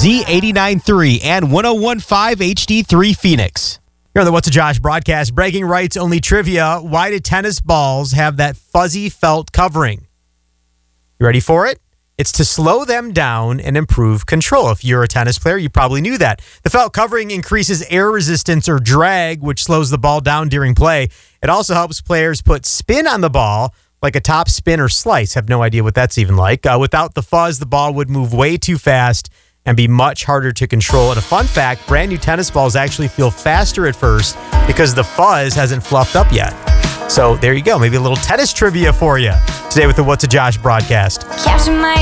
Z89.3 and 101.5 HD3 Phoenix. Here on the What's a Josh broadcast, bragging rights only trivia. Why do tennis balls have that fuzzy felt covering? You ready for it? It's to slow them down and improve control. If you're a tennis player, you probably knew that. The felt covering increases air resistance or drag, which slows the ball down during play. It also helps players put spin on the ball, like a top spin or slice. Have no idea what that's even like. Without the fuzz, the ball would move way too fast and be much harder to control. And a fun fact, brand new tennis balls actually feel faster at first because the fuzz hasn't fluffed up yet. So there you go. Maybe a little tennis trivia for you today with the What's a Josh broadcast. Capture my